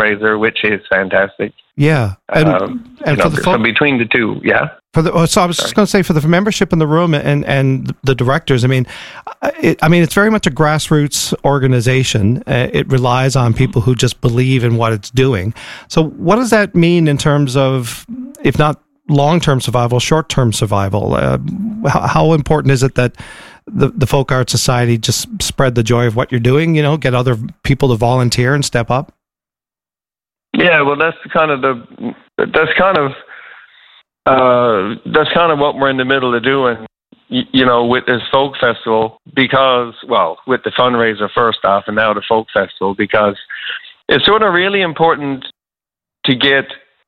fundraiser, which is fantastic. Yeah, and for the between the two, yeah. So I was just going to say, for the membership in the room and the directors, it's very much a grassroots organization. It relies on people who just believe in what it's doing. So what does that mean in terms of, if not long-term survival, short-term survival? How important is it that the Folk Arts Society just spread the joy of what you're doing, get other people to volunteer and step up? Yeah, well, that's kind of what we're in the middle of doing, with this folk festival, because, with the fundraiser first off, and now the folk festival, because it's sort of really important to get,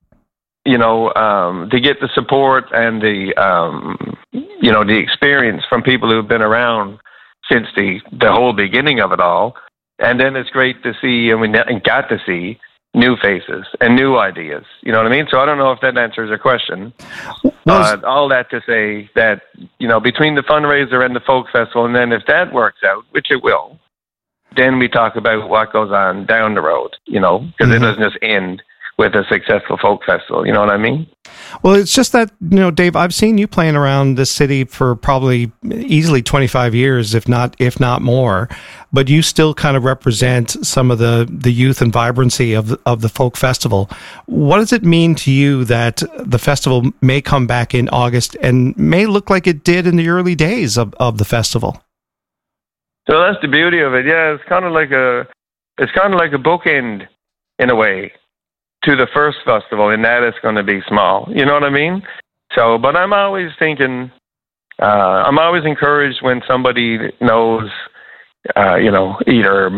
the support and the experience from people who've been around since the whole beginning of it all. And then it's great to see, and we got to see new faces and new ideas. You know what I mean? So I don't know if that answers your question. But all that to say that, between the fundraiser and the folk festival, and then if that works out, which it will, then we talk about what goes on down the road, because it doesn't just end with a successful folk festival. You know what I mean? Well, it's just that, Dave, I've seen you playing around this city for probably easily 25 years, if not more, but you still kind of represent some of the youth and vibrancy of the folk festival. What does it mean to you that the festival may come back in August and may look like it did in the early days of the festival? So that's the beauty of it. Yeah, it's kind of like a bookend in a way to the first festival, in that it's going to be small. You know what I mean? So, but I'm always thinking, I'm always encouraged when somebody knows, either,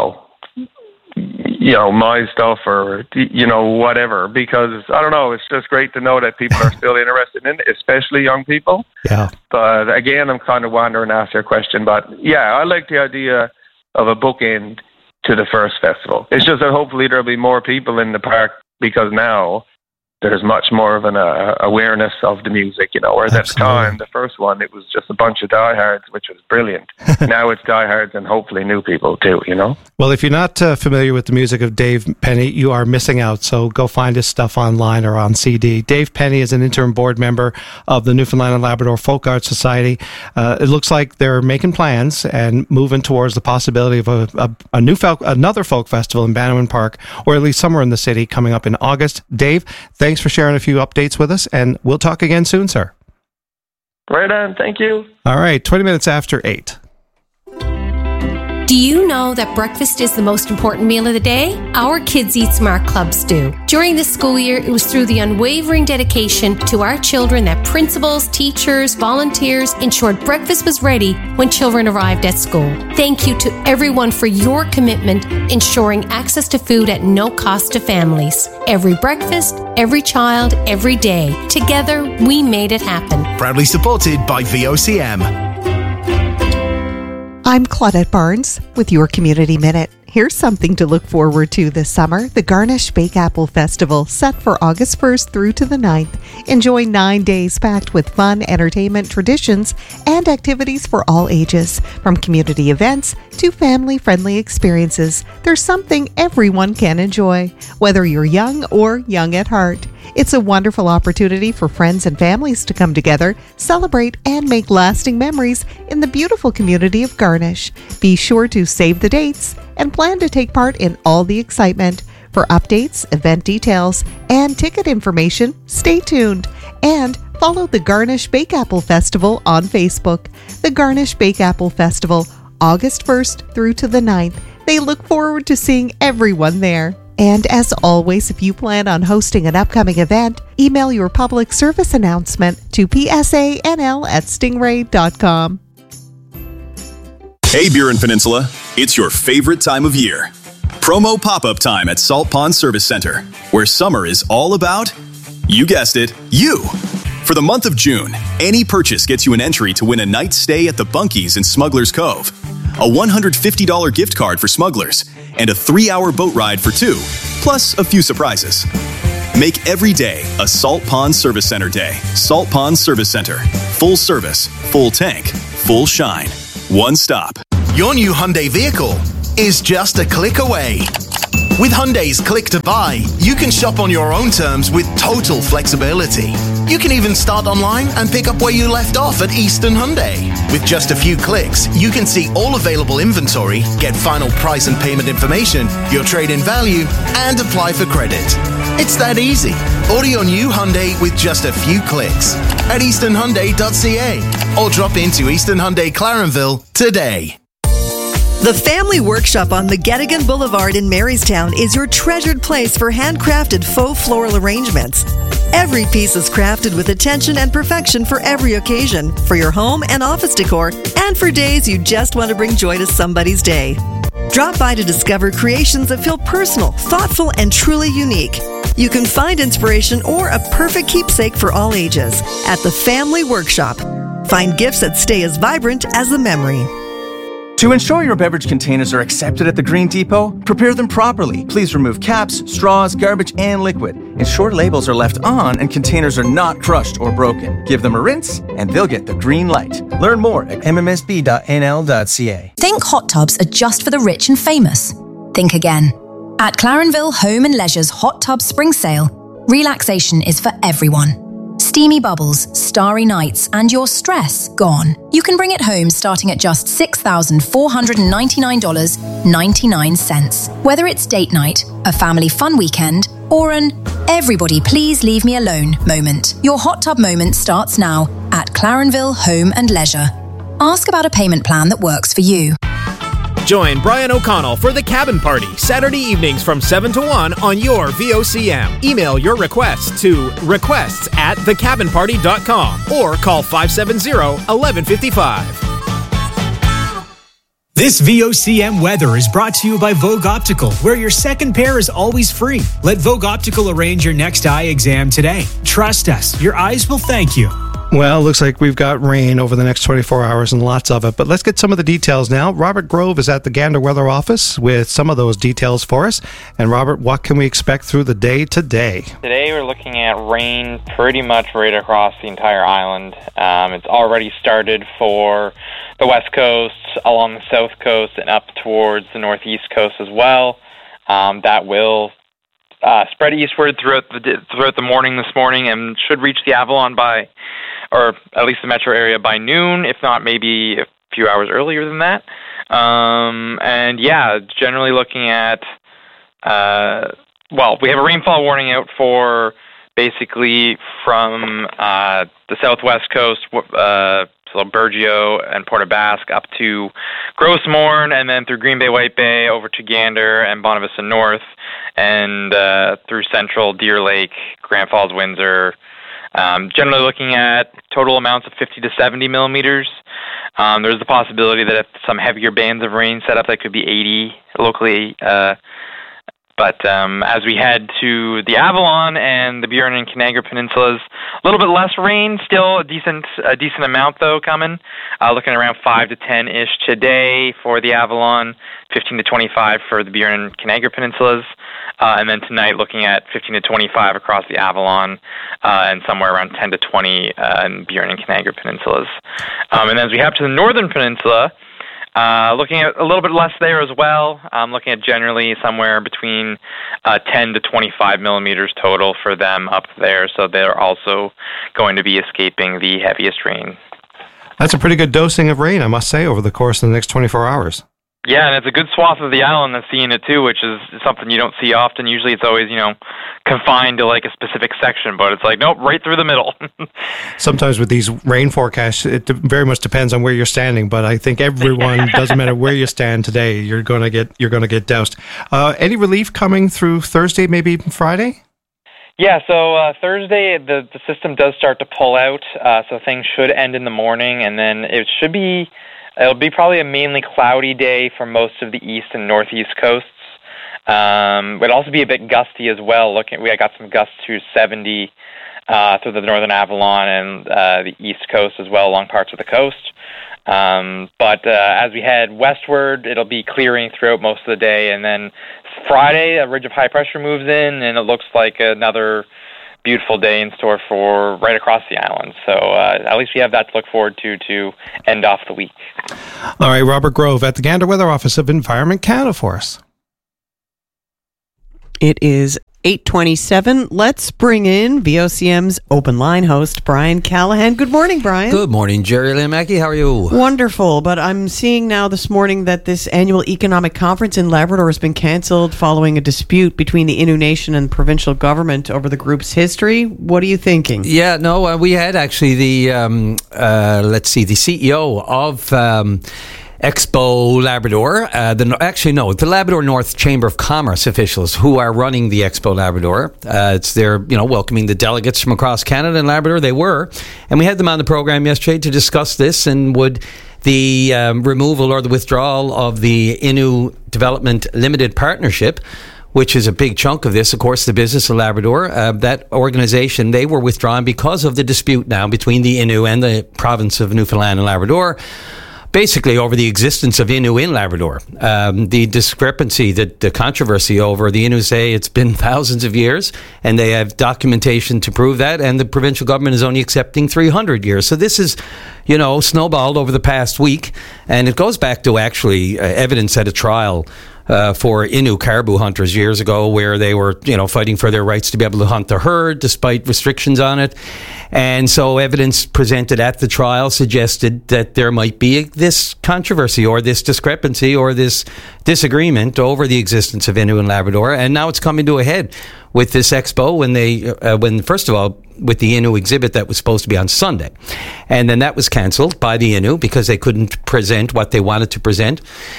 my stuff or, whatever, because I don't know, it's just great to know that people are still interested in it, especially young people. Yeah. But again, I'm kind of wandering after your question, but yeah, I like the idea of a bookend to the first festival. It's just that hopefully there'll be more people in the park, because now there's much more of an awareness of the music, whereas at the time, the first one, it was just a bunch of diehards, which was brilliant. Now it's diehards and hopefully new people too, Well, if you're not familiar with the music of Dave Penny, you are missing out, so go find his stuff online or on CD. Dave Penny is an interim board member of the Newfoundland and Labrador Folk Arts Society. It looks like they're making plans and moving towards the possibility of another folk festival in Bannerman Park, or at least somewhere in the city, coming up in August. Dave, thanks for sharing a few updates with us, and we'll talk again soon, sir. Right on. Thank you. All right, 20 minutes after 8. Do you know that breakfast is the most important meal of the day? Our Kids Eat Smart clubs do. During this school year, it was through the unwavering dedication to our children that principals, teachers, volunteers ensured breakfast was ready when children arrived at school. Thank you to everyone for your commitment ensuring access to food at no cost to families. Every breakfast, every child, every day. Together, we made it happen. Proudly supported by VOCM. I'm Claudette Barnes with your Community Minute. Here's something to look forward to this summer. The Garnish Bake Apple Festival, set for August 1st through to the 9th. Enjoy 9 days packed with fun, entertainment, traditions, and activities for all ages. From community events to family-friendly experiences, there's something everyone can enjoy, whether you're young or young at heart. It's a wonderful opportunity for friends and families to come together, celebrate, and make lasting memories in the beautiful community of Garnish. Be sure to save the dates and plan to take part in all the excitement. For updates, event details, and ticket information, stay tuned and follow the Garnish Bake Apple Festival on Facebook. The Garnish Bake Apple Festival, August 1st through to the 9th. They look forward to seeing everyone there. And as always, if you plan on hosting an upcoming event, email your public service announcement to psanl@stingray.com. Hey, Burin Peninsula, it's your favorite time of year. Promo pop-up time at Salt Pond Service Center, where summer is all about, you guessed it, you. For the month of June, any purchase gets you an entry to win a night's stay at the Bunkies in Smuggler's Cove, a $150 gift card for Smugglers, and a 3-hour boat ride for 2, plus a few surprises. Make every day a Salt Pond Service Center day. Salt Pond Service Center. Full service, full tank, full shine. One stop. Your new Hyundai vehicle is just a click away. With Hyundai's Click to Buy, you can shop on your own terms with total flexibility. You can even start online and pick up where you left off at Eastern Hyundai. With just a few clicks, you can see all available inventory, get final price and payment information, your trade-in value, and apply for credit. It's that easy. Order your new Hyundai with just a few clicks at easternhyundai.ca or drop into Eastern Hyundai Clarenville today. The Family Workshop on McGettigan Boulevard in Marystown is your treasured place for handcrafted faux floral arrangements. Every piece is crafted with attention and perfection for every occasion, for your home and office decor, and for days you just want to bring joy to somebody's day. Drop by to discover creations that feel personal, thoughtful, and truly unique. You can find inspiration or a perfect keepsake for all ages at the Family Workshop. Find gifts that stay as vibrant as the memory. To ensure your beverage containers are accepted at the Green Depot, prepare them properly. Please remove caps, straws, garbage, and liquid. Ensure labels are left on and containers are not crushed or broken. Give them a rinse and they'll get the green light. Learn more at mmsb.nl.ca. Think hot tubs are just for the rich and famous? Think again. At Clarenville Home and Leisure's Hot Tub Spring Sale, relaxation is for everyone. Steamy bubbles, starry nights, and your stress gone. You can bring it home starting at just $6,499.99. Whether it's date night, a family fun weekend, or an everybody please leave me alone moment. Your hot tub moment starts now at Clarenville Home and Leisure. Ask about a payment plan that works for you. Join Brian O'Connell for The Cabin Party, Saturday evenings from 7 to 1 on your VOCM. Email your requests to requests@thecabinparty.com or call 570-1155. This VOCM weather is brought to you by Vogue Optical, where your second pair is always free. Let Vogue Optical arrange your next eye exam today. Trust us, your eyes will thank you. Well, looks like we've got rain over the next 24 hours and lots of it. But let's get some of the details now. Robert Grove is at the Gander Weather Office with some of those details for us. And Robert, what can we expect through the day today? Today we're looking at rain pretty much right across the entire island. It's already started for the west coast, along the south coast, and up towards the northeast coast as well. That will spread eastward throughout the morning this morning and should reach the Avalon by, or at least the metro area by noon, if not maybe a few hours earlier than that. And yeah, generally looking at, we have a rainfall warning out for basically from the southwest coast, so Burgeo and Port aux Basques up to Gros Morne, and then through Green Bay, White Bay, over to Gander and Bonavista North, and through central Deer Lake, Grand Falls, Windsor. Generally looking at total amounts of 50 to 70 millimeters. There's the possibility that if some heavier bands of rain set up, that could be 80 locally. But as we head to the Avalon and the Burin and Canagra Peninsulas, a little bit less rain, still a decent amount though coming. Looking around 5 to 10-ish today for the Avalon, 15 to 25 for the Burin and Canagra Peninsulas, and then tonight looking at 15 to 25 across the Avalon, and somewhere around 10 to 20 in Burin and Canagra Peninsulas. And as we head to the Northern Peninsula, looking at a little bit less there as well. Looking at generally somewhere between 10 to 25 millimeters total for them up there, so they're also going to be escaping the heaviest rain. That's a pretty good dosing of rain, I must say, over the course of the next 24 hours. Yeah, and it's a good swath of the island that's seeing it too, which is something you don't see often. Usually it's always, confined to like a specific section, but it's like, nope, right through the middle. Sometimes with these rain forecasts, it very much depends on where you're standing, but I think everyone, doesn't matter where you stand today, you're going to get doused. Any relief coming through Thursday, maybe even Friday? Yeah, so Thursday the system does start to pull out, so things should end in the morning, and then it'll be probably a mainly cloudy day for most of the east and northeast coasts. It'll also be a bit gusty as well. We got some gusts to 70 through the northern Avalon and the east coast as well, along parts of the coast. But as we head westward, it'll be clearing throughout most of the day, and then Friday, a ridge of high pressure moves in, and it looks like another beautiful day in store for right across the island. So at least we have that to look forward to end off the week. All right, Robert Grove at the Gander Weather Office of Environment Canada for us. It is 8:27. Let's bring in VOCM's Open Line host, Brian Callahan. Good morning, Brian. Good morning, Jerry Lynn Mackey. How are you? Wonderful, but I'm seeing now this morning that this annual economic conference in Labrador has been canceled following a dispute between the Innu Nation and provincial government over the group's history. What are you thinking? Yeah, no, we had actually the CEO of Expo Labrador, the Labrador North Chamber of Commerce officials who are running the Expo Labrador. They're welcoming the delegates from across Canada and Labrador. They were, and we had them on the program yesterday to discuss this and would the removal or the withdrawal of the Innu Development Limited Partnership, which is a big chunk of this, of course, the Business of Labrador. That organization, they were withdrawn because of the dispute now between the Innu and the province of Newfoundland and Labrador, basically over the existence of Innu in Labrador. The discrepancy, the controversy over the Innu say it's been thousands of years, and they have documentation to prove that, and the provincial government is only accepting 300 years. So this is, snowballed over the past week, and it goes back to actually evidence at a trial for Innu caribou hunters years ago, where they were, fighting for their rights to be able to hunt the herd despite restrictions on it. And so evidence presented at the trial suggested that there might be this controversy or this discrepancy or this disagreement over the existence of Innu in Labrador. And now it's coming to a head with this expo when first of all, with the Innu exhibit that was supposed to be on Sunday. And then that was cancelled by the Innu because they couldn't present what they wanted to present.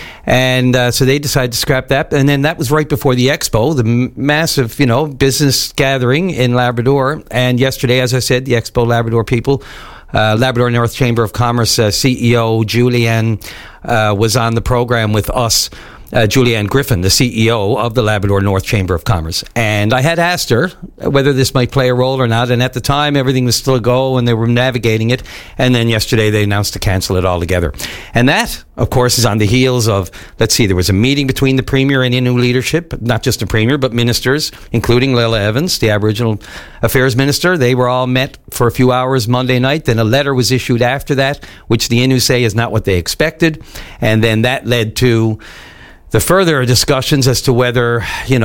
And so they decided to scrap that. And then that was right before the expo, the massive, business gathering in Labrador. And yesterday, as I said, the Expo Labrador people, Labrador North Chamber of Commerce CEO Julianne was on the program with us. Julianne Griffin, the CEO of the Labrador North Chamber of Commerce. And I had asked her whether this might play a role or not. And at the time, everything was still a go and they were navigating it. And then yesterday, they announced to cancel it altogether. And that, of course, is on the heels of, there was a meeting between the Premier and Innu leadership, not just the Premier, but ministers, including Lila Evans, the Aboriginal Affairs Minister. They were all met for a few hours Monday night. Then a letter was issued after that, which the Innu say is not what they expected. And then that led to the further discussions as to whether, the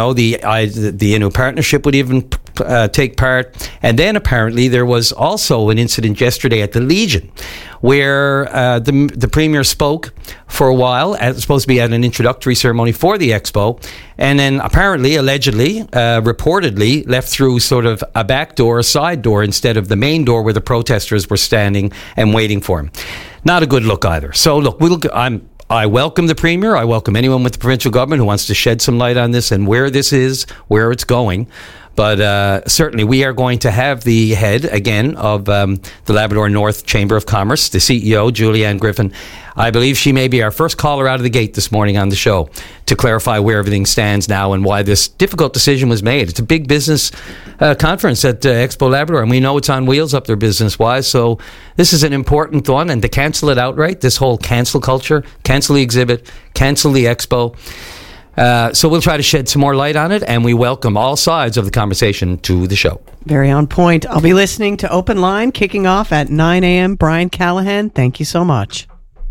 Innu partnership would even take part. And then apparently there was also an incident yesterday at the Legion where the Premier spoke for a while. It was supposed to be at an introductory ceremony for the Expo. And then apparently, allegedly, reportedly left through sort of a back door, a side door, instead of the main door where the protesters were standing and waiting for him. Not a good look either. So look, I welcome the Premier. I welcome anyone with the provincial government who wants to shed some light on this and where this is, where it's going. But certainly we are going to have the head, again, of the Labrador North Chamber of Commerce, the CEO, Julianne Griffin. I believe she may be our first caller out of the gate this morning on the show to clarify where everything stands now and why this difficult decision was made. It's a big business conference at Expo Labrador, and we know it's on wheels up there business-wise, so this is an important one. And to cancel it outright, this whole cancel culture, cancel the exhibit, cancel the Expo. So we'll try to shed some more light on it, and we welcome all sides of the conversation to the show. Very on point. I'll be listening to Open Line kicking off at 9 a.m. Brian Callahan, thank you so much.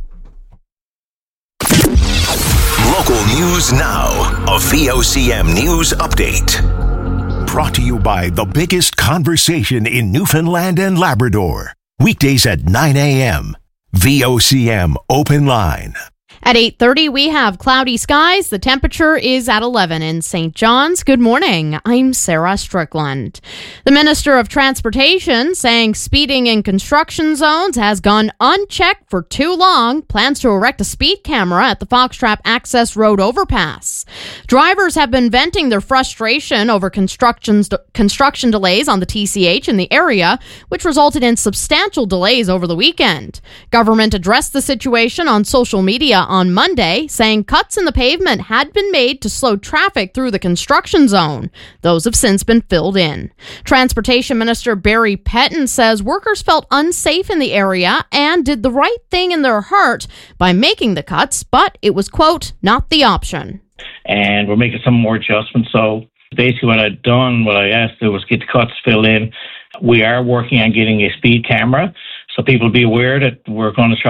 Local news now. A VOCM News Update. Brought to you by the biggest conversation in Newfoundland and Labrador. Weekdays at 9 a.m. VOCM Open Line. At 8:30, we have cloudy skies. The temperature is at 11 in St. John's. Good morning. I'm Sarah Strickland. The Minister of Transportation saying speeding in construction zones has gone unchecked for too long. Plans to erect a speed camera at the Foxtrap Access Road overpass. Drivers have been venting their frustration over construction delays on the TCH in the area, which resulted in substantial delays over the weekend. Government addressed the situation on social media on Monday, saying cuts in the pavement had been made to slow traffic through the construction zone. Those have since been filled in. Transportation Minister Barry Petton says workers felt unsafe in the area and did the right thing in their heart by making the cuts, but it was, quote, not the option. And we're making some more adjustments. So basically what I asked to do was get the cuts filled in. We are working on getting a speed camera, so people be aware that we're going to try to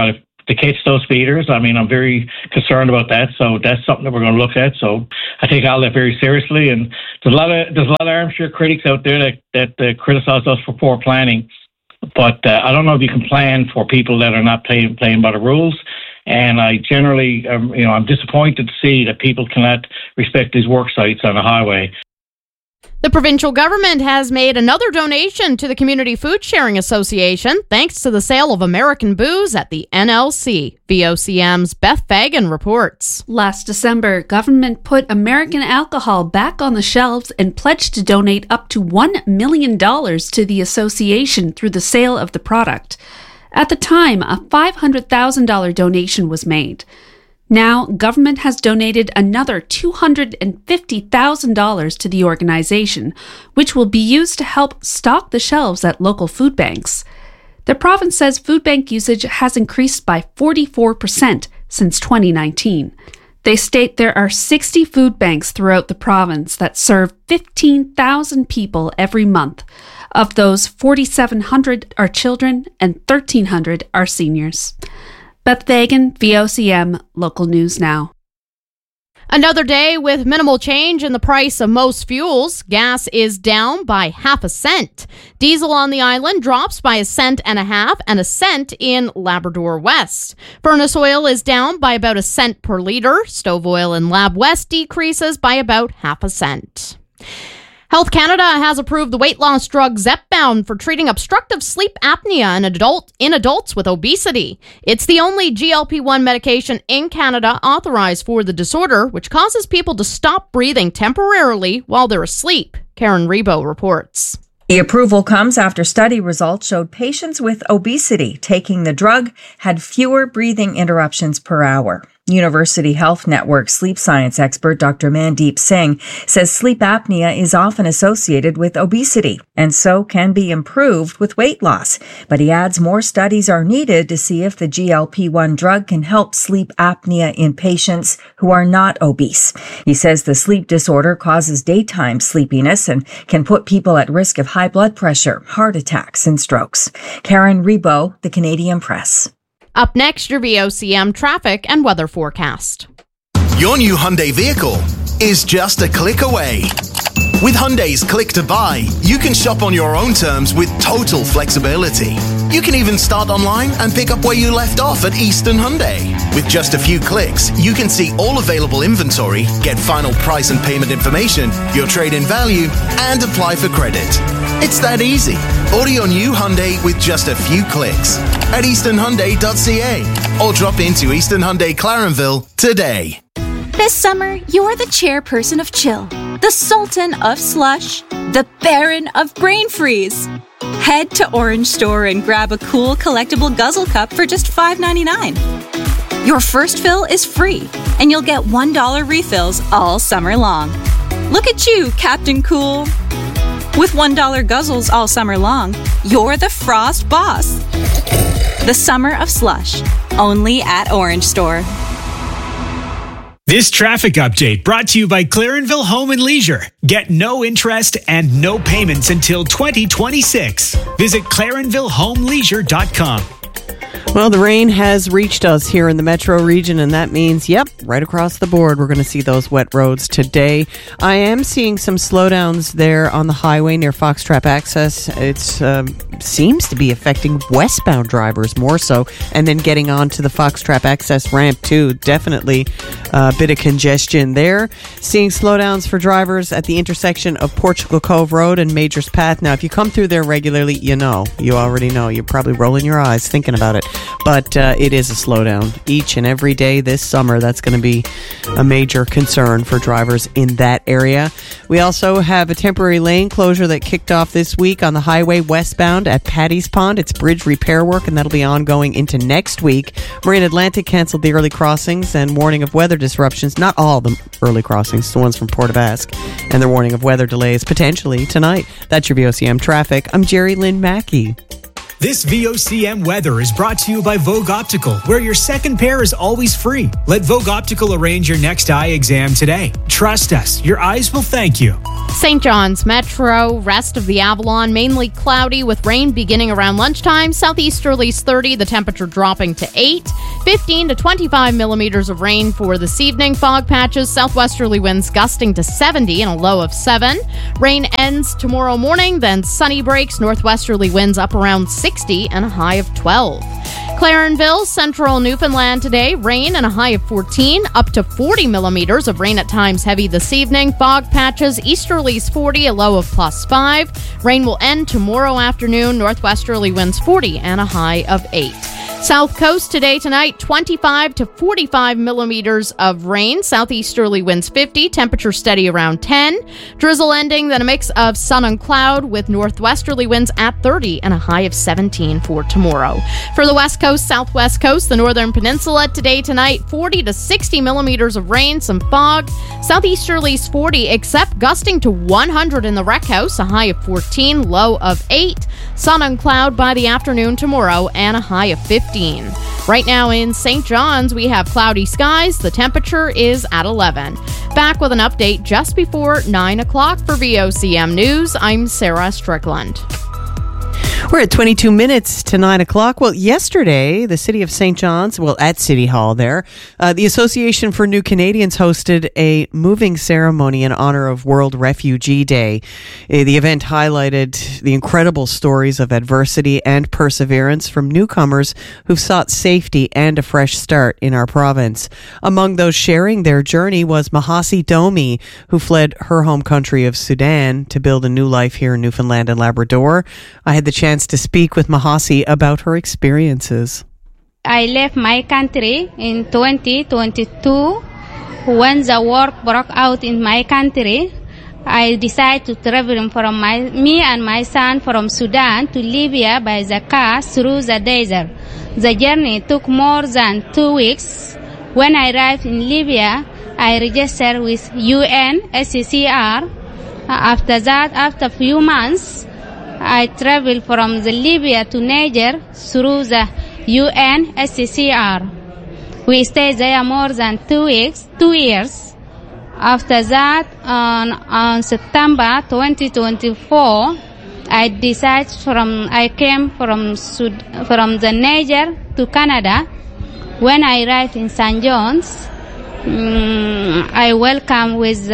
to catch those speeders. I mean, I'm very concerned about that. So that's something that we're going to look at. So I take all that very seriously. And there's a lot of armchair critics out there that criticize us for poor planning. But I don't know if you can plan for people that are not playing by the rules. And I generally, I'm disappointed to see that people cannot respect these work sites on the highway. The provincial government has made another donation to the Community Food Sharing Association thanks to the sale of American booze at the NLC. VOCM's Beth Fagan reports. Last December, government put American alcohol back on the shelves and pledged to donate up to $1 million to the association through the sale of the product. At the time, a $500,000 donation was made. Now, government has donated another $250,000 to the organization, which will be used to help stock the shelves at local food banks. The province says food bank usage has increased by 44% since 2019. They state there are 60 food banks throughout the province that serve 15,000 people every month. Of those, 4,700 are children and 1,300 are seniors. Beth Fagan, VOCM, Local News Now. Another day with minimal change in the price of most fuels. Gas is down by half a cent. Diesel on the island drops by 1.5 cents and 1 cent in Labrador West. Furnace oil is down by about 1 cent per litre. Stove oil in Lab West decreases by about half a cent. Health Canada has approved the weight loss drug Zepbound for treating obstructive sleep apnea in adults with obesity. It's the only GLP-1 medication in Canada authorized for the disorder, which causes people to stop breathing temporarily while they're asleep. Karen Rebo reports. The approval comes after study results showed patients with obesity taking the drug had fewer breathing interruptions per hour. University Health Network sleep science expert Dr. Mandeep Singh says sleep apnea is often associated with obesity and so can be improved with weight loss. But he adds more studies are needed to see if the GLP-1 drug can help sleep apnea in patients who are not obese. He says the sleep disorder causes daytime sleepiness and can put people at risk of high blood pressure, heart attacks, and strokes. Karen Rebo, The Canadian Press. Up next, your VOCM traffic and weather forecast. Your new Hyundai vehicle is just a click away. With Hyundai's Click to Buy, you can shop on your own terms with total flexibility. You can even start online and pick up where you left off at Eastern Hyundai. With just a few clicks, you can see all available inventory, get final price and payment information, your trade-in value, and apply for credit. It's that easy. Order your new Hyundai with just a few clicks at easternhyundai.ca or drop into Eastern Hyundai Clarenville today. This summer, you're the chairperson of Chill, the Sultan of Slush, the Baron of Brain Freeze. Head to Orange Store and grab a cool collectible guzzle cup for just $5.99. Your first fill is free, and you'll get $1 refills all summer long. Look at you, Captain Cool. With $1 guzzles all summer long, you're the Frost Boss. The Summer of Slush, only at Orange Store. This traffic update brought to you by Clarenville Home and Leisure. Get no interest and no payments until 2026. Visit ClarenvilleHomeLeisure.com. Well, the rain has reached us here in the metro region, and that means, right across the board, we're going to see those wet roads today. I am seeing some slowdowns there on the highway near Foxtrap Access. It seems to be affecting westbound drivers more so, and then getting on to the Foxtrap Access ramp, too. Definitely a bit of congestion there. Seeing slowdowns for drivers at the intersection of Portugal Cove Road and Majors Path. Now, if you come through there regularly, you already know. You're probably rolling your eyes thinking about it. But it is a slowdown each and every day this summer. That's going to be a major concern for drivers in that area. We also have a temporary lane closure that kicked off this week on the highway westbound at Paddy's Pond. It's bridge repair work, and that'll be ongoing into next week. Marine Atlantic canceled the early crossings and warning of weather disruptions. Not all the early crossings, the ones from Port of Ask. And they're warning of weather delays potentially tonight. That's your VOCM traffic. I'm Jerry Lynn Mackey. This VOCM weather is brought to you by Vogue Optical, where your second pair is always free. Let Vogue Optical arrange your next eye exam today. Trust us, your eyes will thank you. St. John's Metro, rest of the Avalon, mainly cloudy with rain beginning around lunchtime. Southeasterlies 30, the temperature dropping to 8. 15 to 25 millimeters of rain for this evening. Fog patches, southwesterly winds gusting to 70 and a low of 7. Rain ends tomorrow morning, then sunny breaks. Northwesterly winds up around 60 and a high of 12. Clarenville, central Newfoundland today, rain and a high of 14, up to 40 millimeters of rain at times heavy this evening. Fog patches, easterlies 40, a low of plus 5. Rain will end tomorrow afternoon, northwesterly winds 40 and a high of 8. South Coast today, tonight, 25 to 45 millimeters of rain. Southeasterly winds 50, temperature steady around 10. Drizzle ending, then a mix of sun and cloud with northwesterly winds at 30 and a high of 17 for tomorrow. For the West Coast, Southwest Coast, the Northern Peninsula, today, tonight, 40 to 60 millimeters of rain, some fog. Southeasterlies 40, except gusting to 100 in the Rec House, a high of 14, low of 8. Sun and cloud by the afternoon tomorrow and a high of 15. Right now in St. John's, we have cloudy skies. The temperature is at 11. Back with an update just before 9 o'clock for VOCM News. I'm Sarah Strickland. We're at 22 minutes to 9 o'clock. Well, yesterday, the City of St. John's, at City Hall there, the Association for New Canadians hosted a moving ceremony in honor of World Refugee Day. The event highlighted the incredible stories of adversity and perseverance from newcomers who've sought safety and a fresh start in our province. Among those sharing their journey was Mahasi Domi, who fled her home country of Sudan to build a new life here in Newfoundland and Labrador. I had the chance to speak with Mahasi about her experiences. I left my country in 2022. When the war broke out in my country, I decided to travel from me and my son from Sudan to Libya by the car through the desert. The journey took more than 2 weeks. When I arrived in Libya, I registered with UNHCR. After that, after a few months, I traveled from the Libya to Niger through the UNHCR. We stayed there more than 2 years. After that, on September 2024, I came from the Niger to Canada. When I arrived in St. John's, I welcome with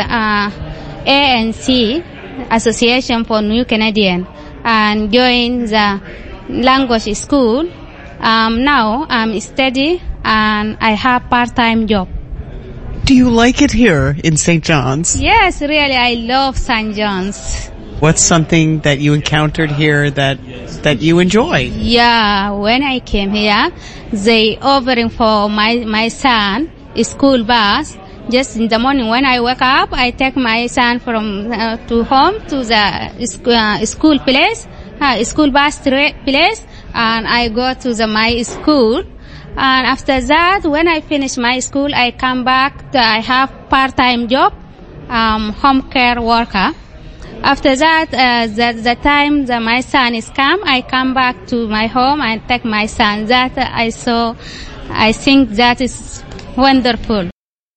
ANC, Association for New Canadian, and joined the language school. Now I'm studying and I have part-time job. Do you like it here in St. John's? Yes, really, I love St. John's. What's something that you encountered here that you enjoy? Yeah, when I came here, they offering for my son a school bus. Just in the morning when I wake up, I take my son from to home to the school place, school bus place, and I go to my school. And after that, when I finish my school, I come back. I have part-time job, home care worker. After that, the time that my son is come, I come back to my home and take my son. That I think that is wonderful.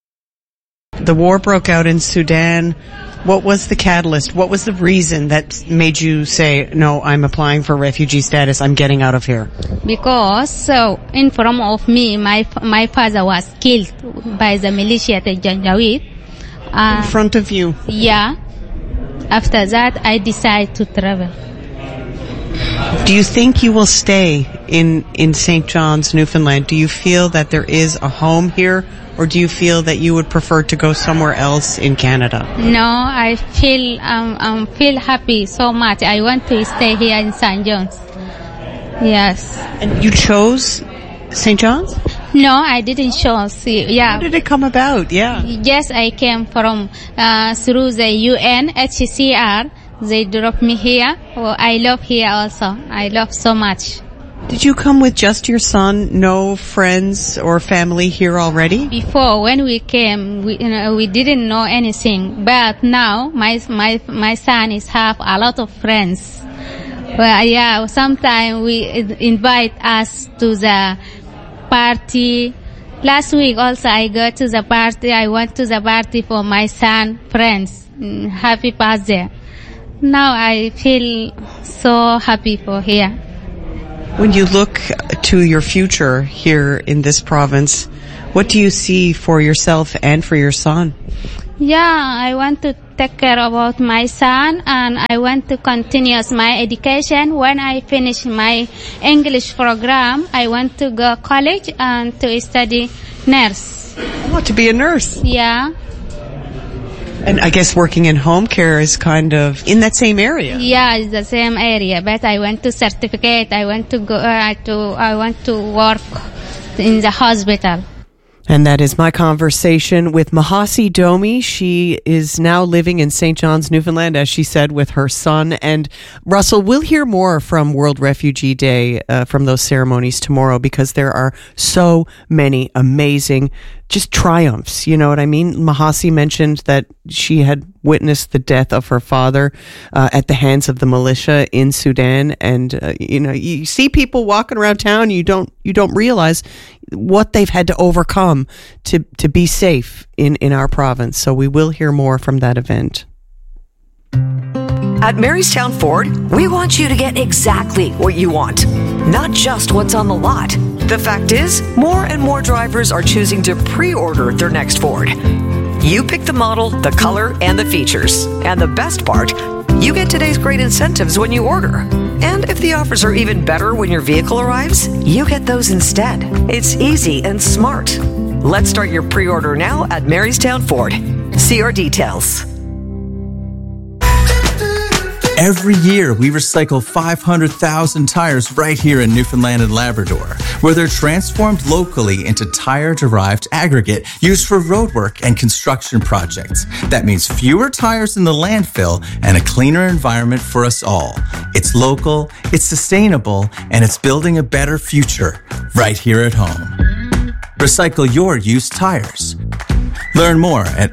The war broke out in Sudan. What was the catalyst? What was the reason that made you say, no, I'm applying for refugee status, I'm getting out of here? Because in front of me, my father was killed by the militia, the Janjaweed. In front of you? Yeah. After that, I decided to travel. Do you think you will stay in St. John's, Newfoundland? Do you feel that there is a home here? Or do you feel that you would prefer to go somewhere else in Canada? No, I feel happy so much. I want to stay here in St. John's. Yes. And you chose St. John's? No, I didn't choose. Yeah. How did it come about? Yeah. Yes, I came from through the UNHCR. They dropped me here. Oh, I love here also. I love so much. Did you come with just your son? No friends or family here already? Before, when we came, we didn't know anything. But now, my son have a lot of friends. Well, yeah, sometimes we invite us to the party. Last week also I go to the party. I went to the party for my son, friends. Happy birthday. Now I feel so happy for here. When you look to your future here in this province, what do you see for yourself and for your son? Yeah, I want to take care about my son, and I want to continue my education. When I finish my English program, I want to go college and to study nurse. Oh, to be a nurse? Yeah. And I guess working in home care is kind of in that same area. Yeah, it's the same area, but I want to certificate. I want to go I want to work in the hospital. And that is my conversation with Mahasi Domi. She is now living in St. John's, Newfoundland, as she said, with her son. And Russell, we'll hear more from World Refugee Day, from those ceremonies tomorrow, because there are so many amazing just triumphs. You know what I mean? Mahasi mentioned that she had witnessed the death of her father at the hands of the militia in Sudan. And, you see people walking around town, you don't realize what they've had to overcome to be safe in our province. So we will hear more from that event. At Marystown Ford, we want you to get exactly what you want, not just what's on the lot. The fact is, more and more drivers are choosing to pre-order their next Ford. You pick the model, the color, and the features. And the best part, you get today's great incentives when you order. And if the offers are even better when your vehicle arrives, you get those instead. It's easy and smart. Let's start your pre-order now at Marystown Ford. See our details. Every year, we recycle 500,000 tires right here in Newfoundland and Labrador, where they're transformed locally into tire-derived aggregate used for roadwork and construction projects. That means fewer tires in the landfill and a cleaner environment for us all. It's local, it's sustainable, and it's building a better future right here at home. Recycle your used tires. Learn more at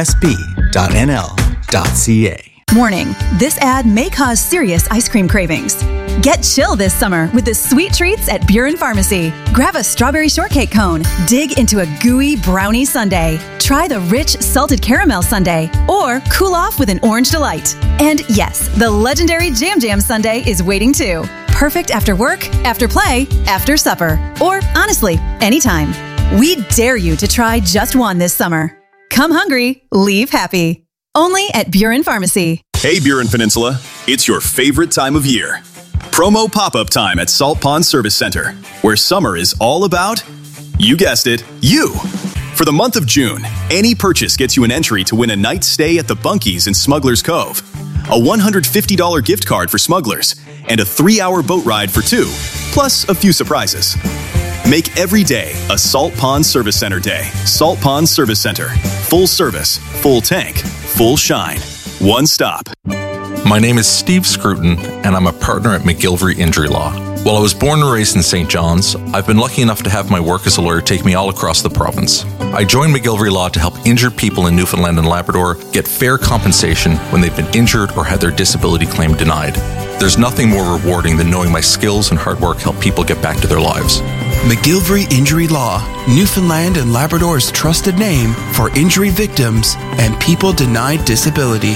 mmsb.nl.ca. Warning, this ad may cause serious ice cream cravings. Get chill this summer with the sweet treats at Buren Pharmacy. Grab a strawberry shortcake cone, dig into a gooey brownie sundae, try the rich salted caramel sundae, or cool off with an orange delight. And yes, the legendary Jam Jam sundae is waiting too. Perfect after work, after play, after supper, or honestly, anytime. We dare you to try just one this summer. Come hungry, leave happy. Only at Buren Pharmacy. Hey, Buren Peninsula. It's your favorite time of year. Promo pop-up time at Salt Pond Service Center, where summer is all about, you guessed it, you. For the month of June, any purchase gets you an entry to win a night's stay at the Bunkies in Smuggler's Cove, a $150 gift card for Smugglers, and a 3-hour boat ride for 2, plus a few surprises. Make every day a Salt Pond Service Center day. Salt Pond Service Center. Full service, full tank, full shine. One stop. My name is Steve Scruton, and I'm a partner at McGilvery Injury Law. While I was born and raised in St. John's, I've been lucky enough to have my work as a lawyer take me all across the province. I joined McGilvery Law to help injured people in Newfoundland and Labrador get fair compensation when they've been injured or had their disability claim denied. There's nothing more rewarding than knowing my skills and hard work help people get back to their lives. McGilvery Injury Law, Newfoundland and Labrador's trusted name for injury victims and people denied disability.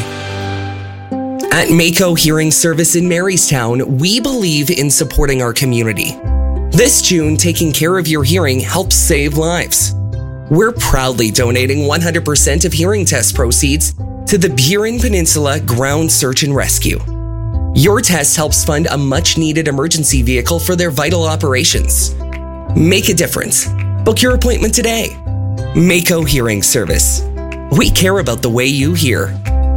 At Mako Hearing Service in Marystown, we believe in supporting our community. This June, taking care of your hearing helps save lives. We're proudly donating 100% of hearing test proceeds to the Buren Peninsula Ground Search and Rescue. Your test helps fund a much-needed emergency vehicle for their vital operations. Make a difference. Book your appointment today. Mako Hearing Service. We care about the way you hear.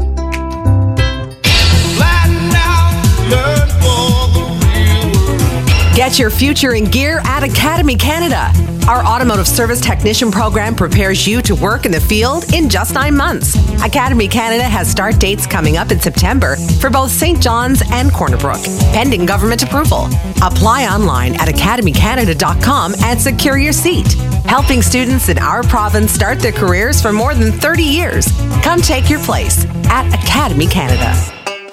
Get your future in gear at Academy Canada. Our automotive service technician program prepares you to work in the field in just 9 months. Academy Canada has start dates coming up in September for both St. John's and Corner Brook, pending government approval. Apply online at academycanada.com and secure your seat. Helping students in our province start their careers for more than 30 years. Come take your place at Academy Canada.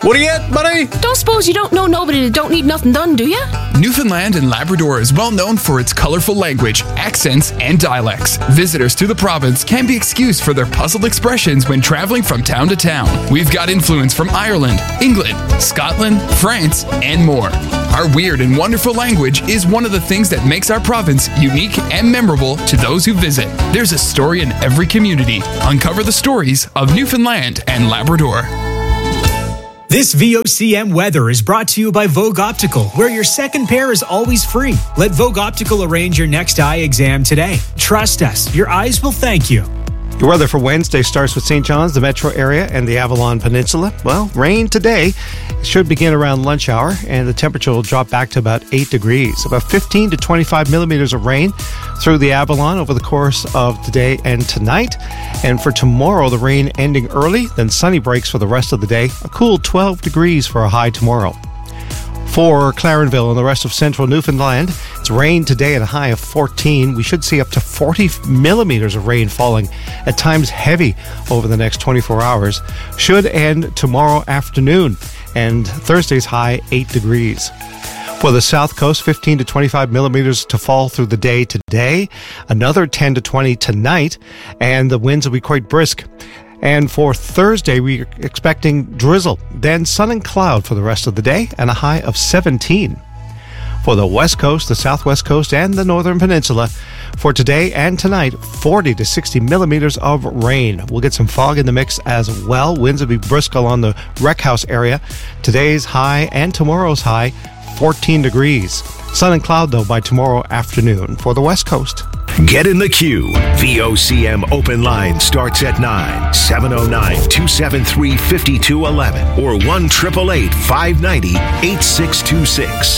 What are you at, buddy? Don't suppose you don't know nobody that don't need nothing done, do you? Newfoundland and Labrador is well known for its colorful language, accents, and dialects. Visitors to the province can be excused for their puzzled expressions when traveling from town to town. We've got influence from Ireland, England, Scotland, France, and more. Our weird and wonderful language is one of the things that makes our province unique and memorable to those who visit. There's a story in every community. Uncover the stories of Newfoundland and Labrador. This VOCM weather is brought to you by Vogue Optical, where your second pair is always free. Let Vogue Optical arrange your next eye exam today. Trust us, your eyes will thank you. Your weather for Wednesday starts with St. John's, the metro area, and the Avalon Peninsula. Well, rain today. It should begin around lunch hour, and the temperature will drop back to about 8 degrees. About 15 to 25 millimeters of rain through the Avalon over the course of today and tonight. And for tomorrow, the rain ending early, then sunny breaks for the rest of the day. A cool 12 degrees for a high tomorrow. For Clarenville and the rest of central Newfoundland, it's rain today at a high of 14. We should see up to 40 millimeters of rain falling, at times heavy, over the next 24 hours. Should end tomorrow afternoon, and Thursday's high 8 degrees. For the south coast, 15 to 25 millimeters to fall through the day today, another 10 to 20 tonight, and the winds will be quite brisk. And for Thursday, we're expecting drizzle, then sun and cloud for the rest of the day, and a high of 17. For the west coast, the southwest coast, and the northern peninsula, for today and tonight, 40 to 60 millimeters of rain. We'll get some fog in the mix as well. Winds will be brisk along the Rec House area. Today's high and tomorrow's high, 14 degrees. Sun and cloud, though, by tomorrow afternoon for the west coast. Get in the queue. VOCM open line starts at 9, 709-273-5211 or 1-888-590-8626.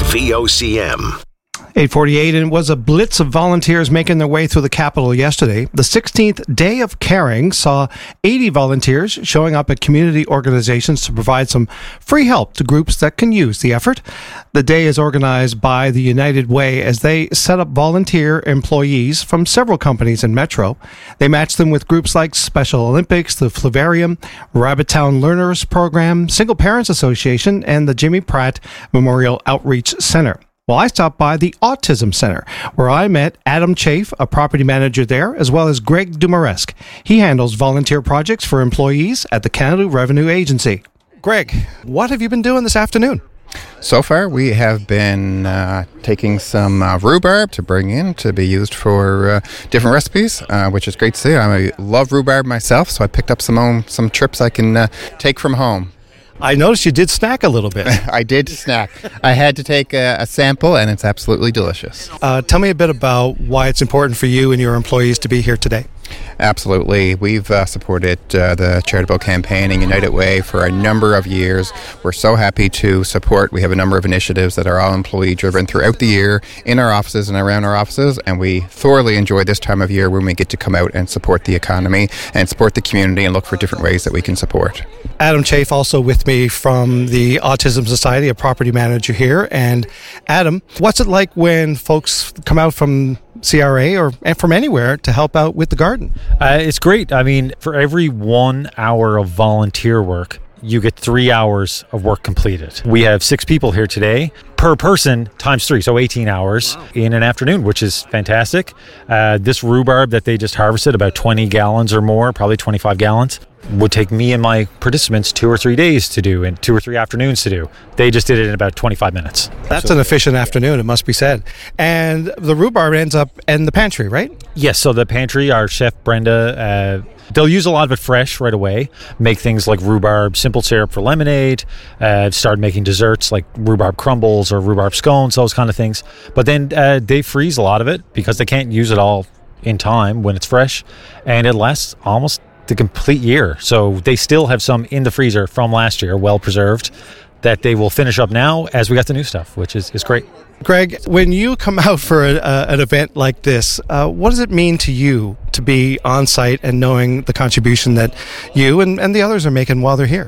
VOCM. 8:48, and it was a blitz of volunteers making their way through the capital yesterday. The 16th day of caring saw 80 volunteers showing up at community organizations to provide some free help to groups that can use the effort. The day is organized by the United Way as they set up volunteer employees from several companies in Metro. They match them with groups like Special Olympics, the Flavarium, Rabbitown Learners Program, Single Parents Association, and the Jimmy Pratt Memorial Outreach Center. Well, I stopped by the Autism Center, where I met Adam Chafe, a property manager there, as well as Greg Dumaresque. He handles volunteer projects for employees at the Canada Revenue Agency. Greg, what have you been doing this afternoon? So far, we have been taking some rhubarb to bring in to be used for different recipes, which is great to see. I love rhubarb myself, so I picked up some trips I can take from home. I noticed you did snack a little bit. I did snack. I had to take a sample, and it's absolutely delicious. Tell me a bit about why it's important for you and your employees to be here today. Absolutely. We've supported the charitable campaign in United Way for a number of years. We're so happy to support. We have a number of initiatives that are all employee-driven throughout the year in our offices and around our offices, and we thoroughly enjoy this time of year when we get to come out and support the economy and support the community and look for different ways that we can support. Adam Chafe also with me from the Autism Society, a property manager here. And Adam, what's it like when folks come out from CRA or from anywhere to help out with the garden? It's great. I mean, for every 1 hour of volunteer work, you get 3 hours of work completed. We have 6 people here today per person times 3, so 18 hours in an afternoon, which is fantastic. This rhubarb that they just harvested, about 20 gallons or more, probably 25 gallons, would take me and my participants 2 or 3 days to do and 2 or 3 afternoons to do. They just did it in about 25 minutes. That's an efficient afternoon, it must be said. And the rhubarb ends up in the pantry, right? Yes, so the pantry, our chef Brenda, they'll use a lot of it fresh right away, make things like rhubarb simple syrup for lemonade, start making desserts like rhubarb crumbles or rhubarb scones, those kind of things. But then they freeze a lot of it because they can't use it all in time when it's fresh, and it lasts almost the complete year. So they still have some in the freezer from last year, well preserved, that they will finish up now as we got the new stuff, which is great. Greg, when you come out for an event like this, what does it mean to you to be on site and knowing the contribution that you and the others are making while they're here?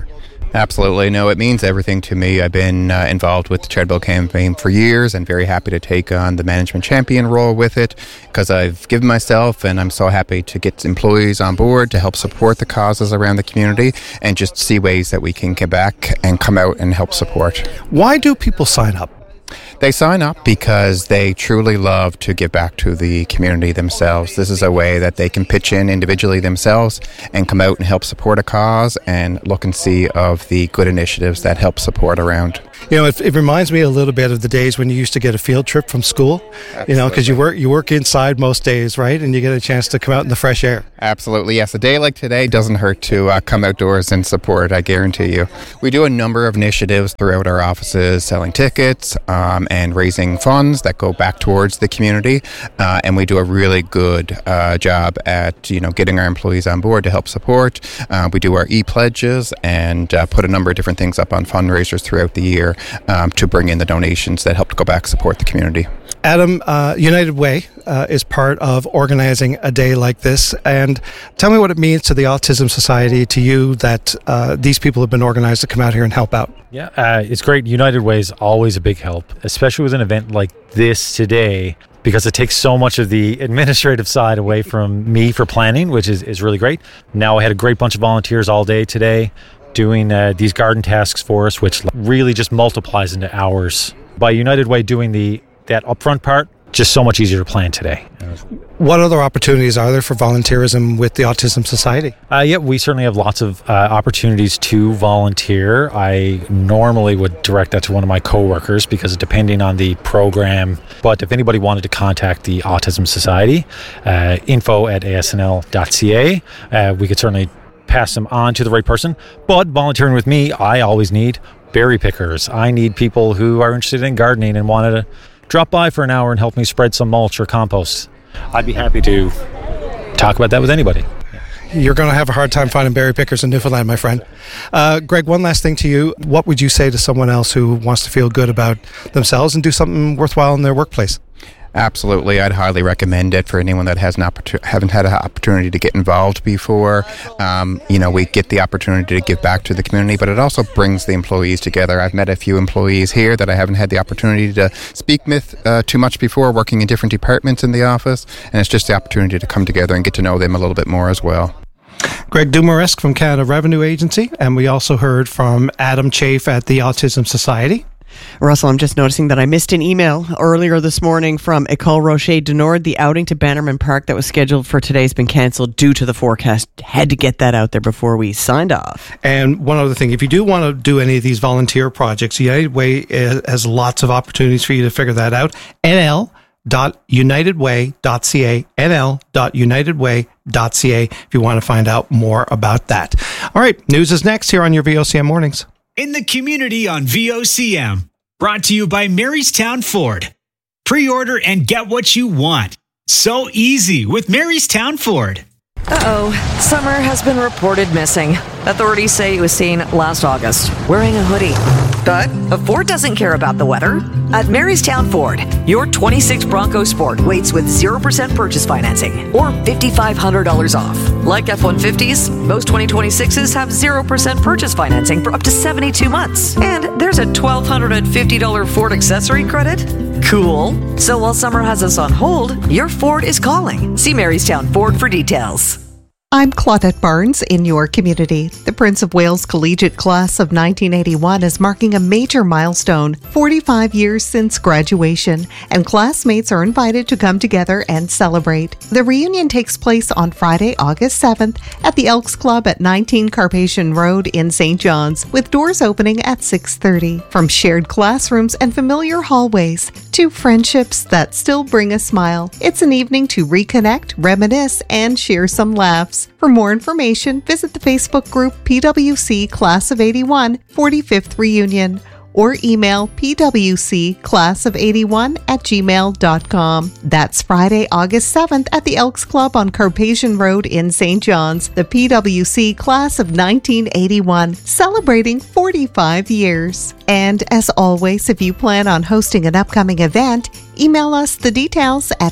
Absolutely. No, it means everything to me. I've been involved with the charitable campaign for years and very happy to take on the management champion role with it because I've given myself, and I'm so happy to get employees on board to help support the causes around the community and just see ways that we can get back and come out and help support. Why do people sign up? They sign up because they truly love to give back to the community themselves. This is a way that they can pitch in individually themselves and come out and help support a cause and look and see of the good initiatives that help support around. You know, it reminds me a little bit of the days when you used to get a field trip from school. Absolutely. You know, because you work inside most days, right? And you get a chance to come out in the fresh air. Absolutely, yes. A day like today doesn't hurt to come outdoors and support, I guarantee you. We do a number of initiatives throughout our offices, selling tickets and raising funds that go back towards the community. And we do a really good job at, getting our employees on board to help support. We do our e-pledges and put a number of different things up on fundraisers throughout the year to bring in the donations that help to go back support the community. Adam, United Way is part of organizing a day like this. And tell me what it means to the Autism Society, to you, that these people have been organized to come out here and help out. Yeah, it's great. United Way is always a big help, especially with an event like this today, because it takes so much of the administrative side away from me for planning, which is really great. Now I had a great bunch of volunteers all day today doing these garden tasks for us, which really just multiplies into hours. By United Way doing that upfront part, just so much easier to plan today. What other opportunities are there for volunteerism with the Autism Society? Yeah, we certainly have lots of opportunities to volunteer. I normally would direct that to one of my coworkers because depending on the program, but if anybody wanted to contact the Autism Society, info@asnl.ca, we could certainly pass them on to the right person. But volunteering with me, I always need berry pickers. I need people who are interested in gardening and wanted to drop by for an hour and help me spread some mulch or compost. I'd be happy to talk about that with anybody. You're going to have a hard time finding berry pickers in Newfoundland, my friend. Greg, one last thing to you. What would you say to someone else who wants to feel good about themselves and do something worthwhile in their workplace? Absolutely. I'd highly recommend it for anyone that haven't had an opportunity to get involved before. We get the opportunity to give back to the community, but it also brings the employees together. I've met a few employees here that I haven't had the opportunity to speak with too much before, working in different departments in the office, and it's just the opportunity to come together and get to know them a little bit more as well. Greg Dumaresque from Canada Revenue Agency, and we also heard from Adam Chafe at the Autism Society. Russell, I'm just noticing that I missed an email earlier this morning from École Rocher du Nord. The outing to Bannerman Park that was scheduled for today has been cancelled due to the forecast. Had to get that out there before we signed off. And one other thing, if you do want to do any of these volunteer projects, United Way has lots of opportunities for you to figure that out. nl.unitedway.ca, nl.unitedway.ca if you want to find out more about that. All right, news is next here on your VOCM Mornings. In the community on VOCM, brought to you by Marystown Ford. Pre-order and get what you want. So easy with Marystown Ford. Summer has been reported missing. Authorities say he was seen last August wearing a hoodie. But Ford doesn't care about the weather. At Marystown Ford, your 26 Bronco Sport waits with 0% purchase financing or $5,500 off. Like F-150s, most 2026s have 0% purchase financing for up to 72 months. And there's a $1,250 Ford accessory credit. Cool. So while summer has us on hold, your Ford is calling. See Marystown Ford for details. I'm Claudette Barnes in your community. The Prince of Wales Collegiate Class of 1981 is marking a major milestone, 45 years since graduation, and classmates are invited to come together and celebrate. The reunion takes place on Friday, August 7th at the Elks Club at 19 Carpathian Road in St. John's, with doors opening at 6:30. From shared classrooms and familiar hallways to friendships that still bring a smile, it's an evening to reconnect, reminisce, and share some laughs. For more information, visit the Facebook group PWC Class of 81 45th Reunion or email pwcclassof81@gmail.com. That's Friday, August 7th at the Elks Club on Carpathian Road in St. John's. The PWC Class of 1981, celebrating 45 years. And as always, if you plan on hosting an upcoming event, email us the details at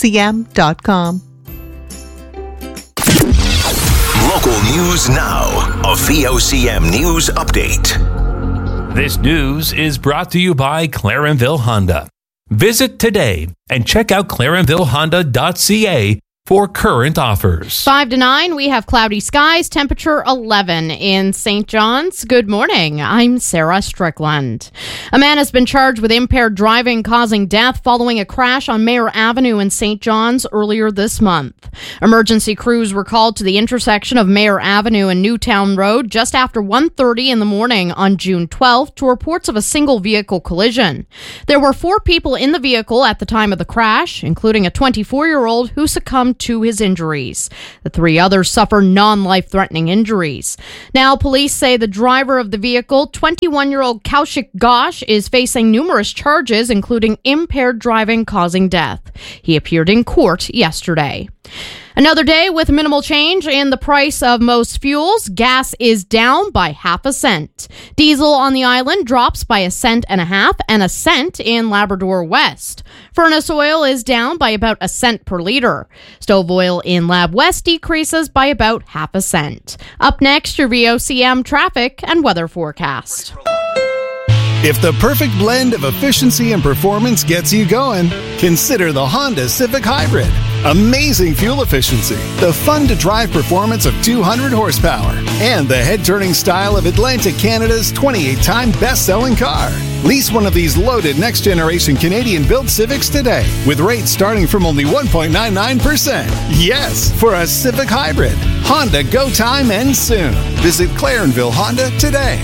psa@vocm.com. Local news now a VOCM news update. This news is brought to you by Clarenville Honda. Visit today and check out clarenvillehonda.ca for current offers. 5 to 9, we have cloudy skies, temperature 11 in St. John's. Good morning. I'm Sarah Strickland. A man has been charged with impaired driving causing death following a crash on Mayor Avenue in St. John's earlier this month. Emergency crews were called to the intersection of Mayor Avenue and Newtown Road just after 1:30 in the morning on June 12th to reports of a single vehicle collision. There were 4 people in the vehicle at the time of the crash, including a 24-year-old who succumbed to his injuries. The 3 others suffer non-life-threatening injuries. Now, police say the driver of the vehicle, 21-year-old Kaushik Ghosh, is facing numerous charges, including impaired driving causing death. He appeared in court yesterday. Another day with minimal change in the price of most fuels. Gas is down by half a cent. Diesel on the island drops by 1.5 cents and 1 cent in Labrador West. Furnace oil is down by about 1 cent per liter. Stove oil in Lab West decreases by about half a cent. Up next, your VOCM traffic and weather forecast. If the perfect blend of efficiency and performance gets you going, consider the Honda Civic Hybrid. Amazing fuel efficiency, the fun-to-drive performance of 200 horsepower, and the head-turning style of Atlantic Canada's 28-time best-selling car. Lease one of these loaded next-generation Canadian-built Civics today, with rates starting from only 1.99%. Yes, for a Civic Hybrid. Honda Go Time ends soon. Visit Clarenville Honda today.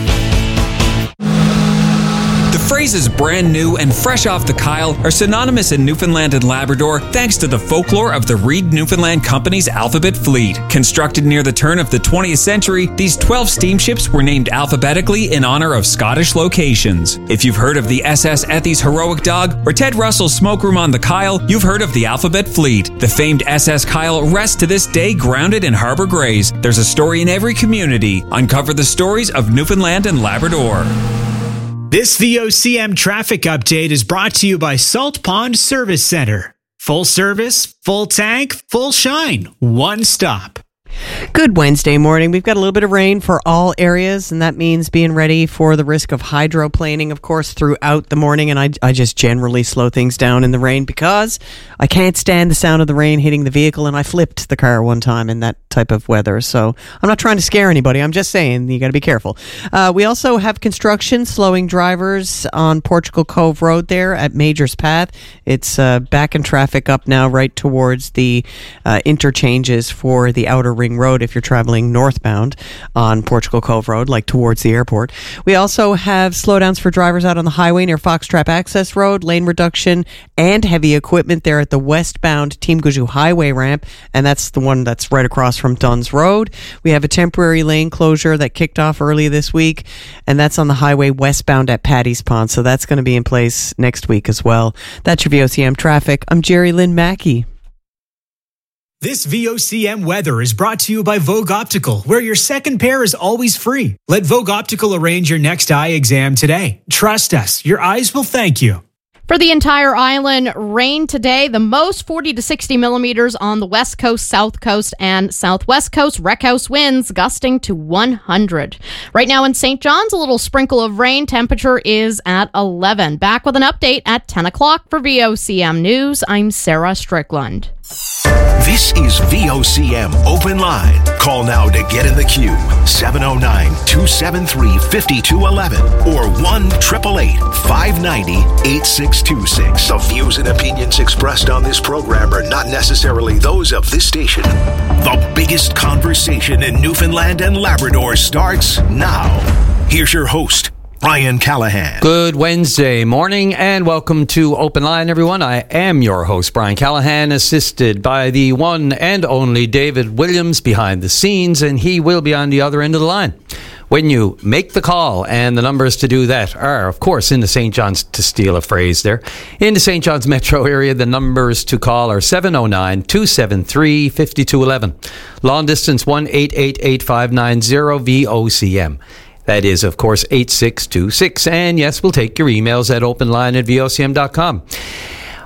The phrases brand new and fresh off the Kyle are synonymous in Newfoundland and Labrador thanks to the folklore of the Reed Newfoundland Company's Alphabet Fleet. Constructed near the turn of the 20th century, these 12 steamships were named alphabetically in honor of Scottish locations. If you've heard of the SS Ethy's Heroic Dog or Ted Russell's Smoke Room on the Kyle, you've heard of the Alphabet Fleet. The famed SS Kyle rests to this day grounded in Harbour Grays. There's a story in every community. Uncover the stories of Newfoundland and Labrador. This VOCM traffic update is brought to you by Salt Pond Service Center. Full service, full tank, full shine. One stop. Good Wednesday morning. We've got a little bit of rain for all areas, and that means being ready for the risk of hydroplaning, of course, throughout the morning. And I just generally slow things down in the rain because I can't stand the sound of the rain hitting the vehicle, and I flipped the car one time in that type of weather. So I'm not trying to scare anybody. I'm just saying you got to be careful. We also have construction slowing drivers on Portugal Cove Road there at Majors Path. It's back in traffic up now right towards the interchanges for the Outer Ring Road if you're traveling northbound on Portugal Cove Road, like towards the airport. We also have slowdowns for drivers out on the highway near Foxtrap Access Road, lane reduction and heavy equipment there at the westbound Team Guju Highway ramp, and that's the one that's right across from Dunn's Road. We have a temporary lane closure that kicked off early this week, and that's on the highway westbound at Paddy's Pond, so that's going to be in place next week as well. That's your VOCM traffic. I'm Jerry Lynn Mackey. This VOCM weather is brought to you by Vogue Optical, where your second pair is always free. Let Vogue Optical arrange your next eye exam today. Trust us, your eyes will thank you. For the entire island, rain today, the most 40 to 60 millimeters on the west coast, south coast, and southwest coast. Rec house winds gusting to 100. Right now in St. John's, a little sprinkle of rain. Temperature is at 11. Back with an update at 10 o'clock for VOCM News. I'm Sarah Strickland. This is VOCM Open Line. Call now to get in the queue. 709-273-5211 or 1-888-590-8626. The views and opinions expressed on this program are not necessarily those of this station. The biggest conversation in Newfoundland and Labrador starts now. Here's your host, Brian Callahan. Good Wednesday morning and welcome to Open Line, everyone. I am your host, Brian Callahan, assisted by the one and only David Williams behind the scenes, and he will be on the other end of the line when you make the call. And the numbers to do that are, of course, in the St. John's, to steal a phrase there, in the St. John's metro area, the numbers to call are 709-273-5211. Long distance 1-888-590-VOCM. That is, of course, 8626. And yes, we'll take your emails at openline@vocm.com.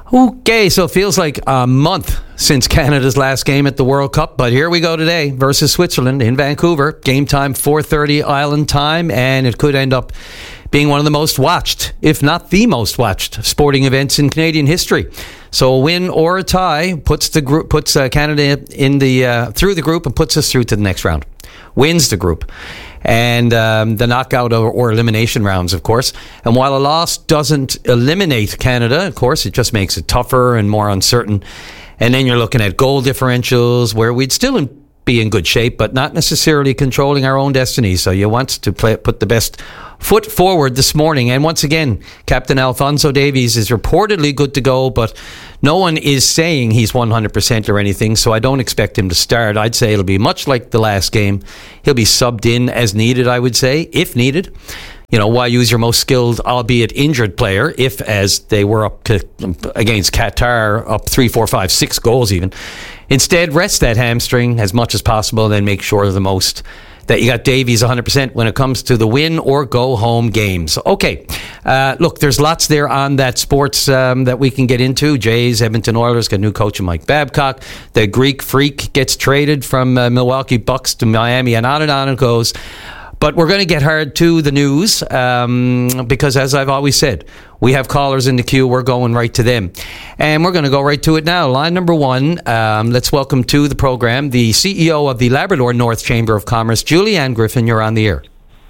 Okay, so it feels like a month since Canada's last game at the World Cup, but here we go today versus Switzerland in Vancouver. Game time 4:30 Island time, and it could end up being one of the most watched, if not the most watched, sporting events in Canadian history. So a win or a tie puts Canada in the through the group and puts us through to the next round. Wins the group. And the knockout or elimination rounds, of course. And while a loss doesn't eliminate Canada, of course, it just makes it tougher and more uncertain. And then you're looking at goal differentials where we'd still be in good shape, but not necessarily controlling our own destiny. So you want to put the best foot forward this morning. And once again, Captain Alphonso Davies is reportedly good to go, but no one is saying he's 100% or anything, so I don't expect him to start. I'd say it'll be much like the last game. He'll be subbed in as needed, I would say, if needed. You know, why use your most skilled, albeit injured player, if, as they were up against Qatar, up 3, 4, 5, 6 goals even. Instead, rest that hamstring as much as possible and then make sure the most that you got Davies 100% when it comes to the win or go home games. Okay, look, there's lots there on that sports that we can get into. Jays, Edmonton Oilers got new coach Mike Babcock. The Greek Freak gets traded from Milwaukee Bucks to Miami, and on it goes. But we're going to get hard to the news because, as I've always said, we have callers in the queue. We're going right to them. And we're going to go right to it now. Line number one, let's welcome to the program the CEO of the Labrador North Chamber of Commerce, Julianne Griffin. You're on the air.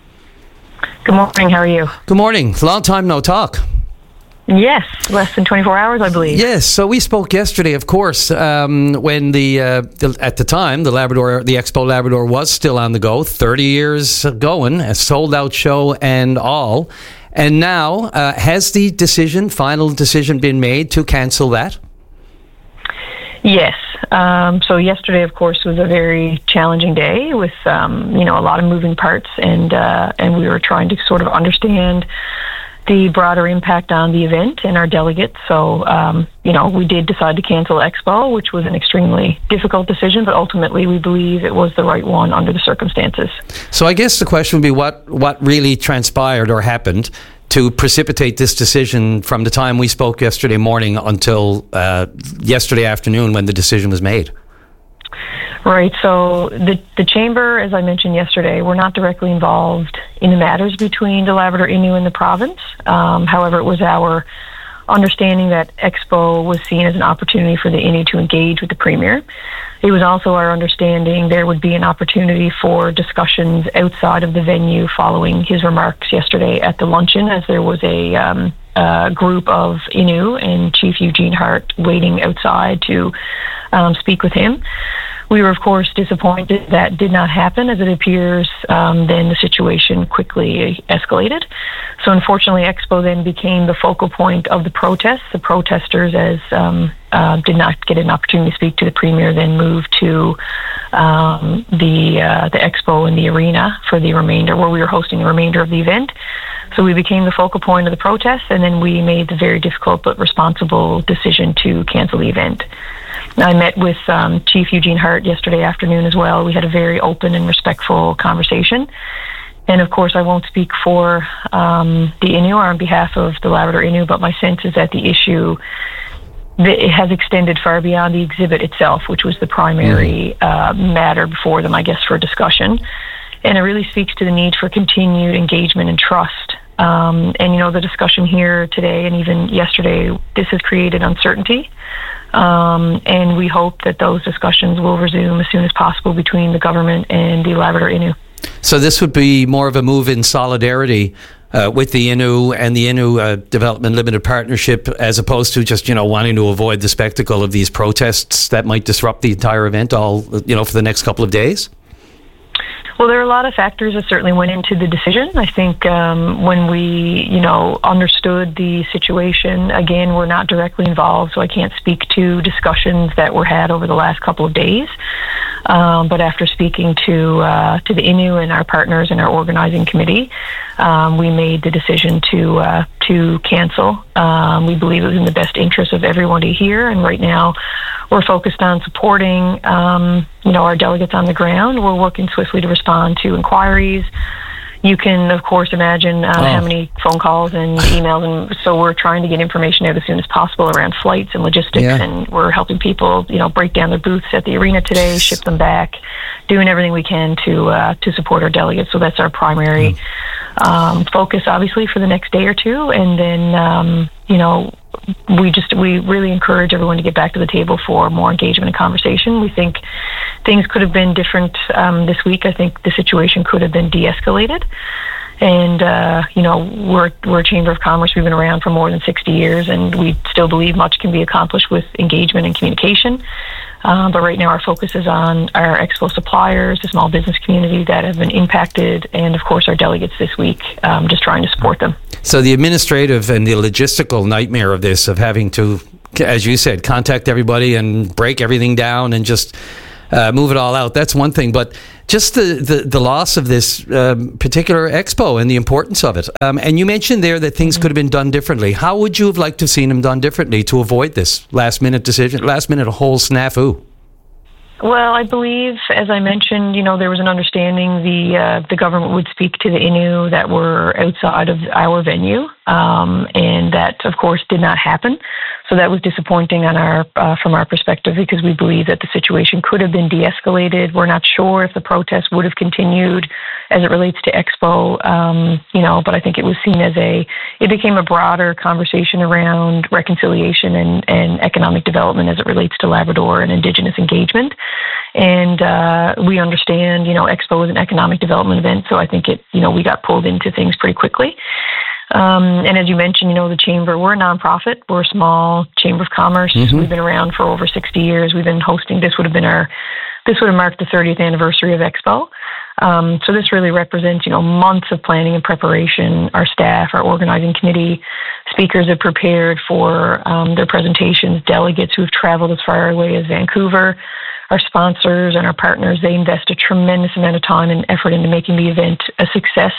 Good morning. How are you? Good morning. Long time no talk. Yes, less than 24 hours, I believe. Yes, so we spoke yesterday, of course, when at the time the Expo Labrador was still on the go, 30 years going, a sold-out show and all. And now, has the final decision been made to cancel that? Yes. So yesterday, of course, was a very challenging day with a lot of moving parts, and we were trying to sort of understand the broader impact on the event and our delegates. So, we did decide to cancel Expo, which was an extremely difficult decision, but ultimately we believe it was the right one under the circumstances. So I guess the question would be what really transpired or happened to precipitate this decision from the time we spoke yesterday morning until yesterday afternoon when the decision was made? Right. So the Chamber, as I mentioned yesterday, we're not directly involved in the matters between the Labrador Innu and the province. However, it was our understanding that Expo was seen as an opportunity for the Innu to engage with the Premier. It was also our understanding there would be an opportunity for discussions outside of the venue following his remarks yesterday at the luncheon, as there was a group of Innu and Chief Eugene Hart waiting outside to speak with him. We were, of course, disappointed that did not happen, as it appears then the situation quickly escalated. So unfortunately, Expo then became the focal point of the protests. The protesters, as did not get an opportunity to speak to the Premier, then moved to the Expo in the arena for the remainder, where we were hosting the remainder of the event. So we became the focal point of the protests, and then we made the very difficult but responsible decision to cancel the event. I met with Chief Eugene Hart yesterday afternoon as well. We had a very open and respectful conversation. And of course, I won't speak for the Innu or on behalf of the Labrador Innu, but my sense is that the issue it has extended far beyond the exhibit itself, which was the primary matter before them, I guess, for discussion. And it really speaks to the need for continued engagement and trust. And the discussion here today and even yesterday, this has created uncertainty. And we hope that those discussions will resume as soon as possible between the government and the Labrador Innu. So this would be more of a move in solidarity with the Innu and the Innu Development Limited Partnership, as opposed to just, wanting to avoid the spectacle of these protests that might disrupt the entire event all, for the next couple of days? Well, there are a lot of factors that certainly went into the decision. I think when we, understood the situation, again, we're not directly involved, so I can't speak to discussions that were had over the last couple of days. But after speaking to the Innu and our partners in our organizing committee, we made the decision to cancel. We believe it was in the best interest of everybody here, and right now we're focused on supporting, our delegates on the ground. We're working swiftly to respond to inquiries, you can, of course, imagine how many phone calls and emails, and so we're trying to get information out as soon as possible around flights and logistics, and we're helping people, break down their booths at the arena today, ship them back, doing everything we can to support our delegates. So that's our primary focus, obviously, for the next day or two, and then we really encourage everyone to get back to the table for more engagement and conversation. We think things could have been different this week. I think the situation could have been de-escalated. And, we're a Chamber of Commerce. We've been around for more than 60 years, and we still believe much can be accomplished with engagement and communication. But right now our focus is on our Expo suppliers, the small business community that have been impacted, and of course our delegates this week, just trying to support them. So the administrative and the logistical nightmare of this, of having to, as you said, contact everybody and break everything down and just move it all out, that's one thing. But just the loss of this particular expo and the importance of it. And you mentioned there that things could have been done differently. How would you have liked to have seen them done differently to avoid this last-minute decision, last-minute whole snafu? Well, I believe, as I mentioned, there was an understanding the government would speak to the Innu that were outside of our venue, and that, of course, did not happen. So that was disappointing from our perspective, because we believe that the situation could have been de-escalated. We're not sure if the protest would have continued as it relates to Expo, but I think it was seen as it became a broader conversation around reconciliation and economic development as it relates to Labrador and Indigenous engagement. And we understand, Expo is an economic development event, so I think we got pulled into things pretty quickly. And as you mentioned, the Chamber, we're a nonprofit. We're a small Chamber of Commerce. Mm-hmm. We've been around for over 60 years. We've been hosting, this would have marked the 30th anniversary of Expo. So this really represents, months of planning and preparation. Our staff, our organizing committee, speakers have prepared for their presentations, delegates who have traveled as far away as Vancouver, our sponsors and our partners. They invest a tremendous amount of time and effort into making the event a success.